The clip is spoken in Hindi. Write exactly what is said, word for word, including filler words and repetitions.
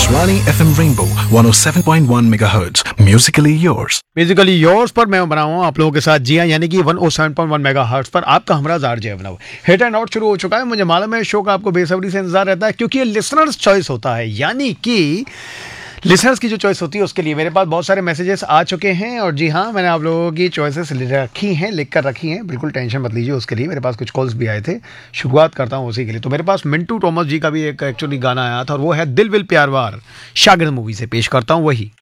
Akashvani F M Rainbow one oh seven point one megahertz. Musically yours. Musically yours पर मैं बना हूँ आप लोगों के साथ जी हाँ, यानी कि one O seven point one megahertz पर आपका हमरा jar J Abhinav hit and out शुरू हो चुका है। मुझे मालूम है शो का आपको बेसब्री से इंतजार रहता है, क्योंकि ये लिसनर्स चॉइस होता है, यानी कि लिसनर्स की जो चॉइस होती है उसके लिए मेरे पास बहुत सारे मैसेजेस आ चुके हैं। और जी हाँ, मैंने आप लोगों की चॉइसेस रखी हैं, लिख कर रखी हैं, बिल्कुल टेंशन मत लीजिए उसके लिए। मेरे पास कुछ कॉल्स भी आए थे, शुरुआत करता हूँ उसी के लिए। तो मेरे पास मिंटू थॉमस जी का भी एक एक्चुअली गाना आया था और वो है दिल विल प्यार वार, शागिर्द मूवी से पेश करता हूँ वही।